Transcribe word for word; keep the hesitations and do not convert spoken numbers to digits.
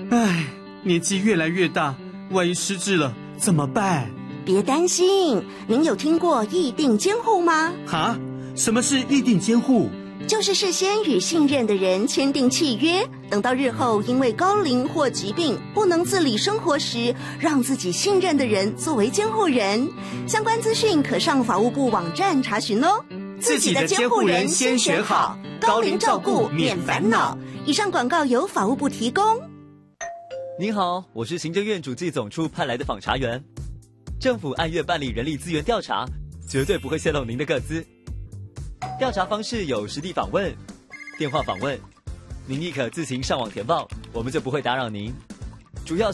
唉，年纪越来越大，万一失智了怎么办？ 别担心，您有听过议定监护吗？ 哈？什么是议定监护？ 就是事先与信任的人签订契约，等到日后因为高龄或疾病不能自理生活时，让自己信任的人作为监护人。相关资讯可上法务部网站查询哦。 自己的监护人先选好，高龄照顾免烦恼。 以上广告由法务部提供。 您好，我是行政院主计总处派来的访查员。政府按月办理人力资源调查，绝对不会泄露您的个资。调查方式有实地访问、电话访问，您亦可自行上网填报，我们就不会打扰您。主要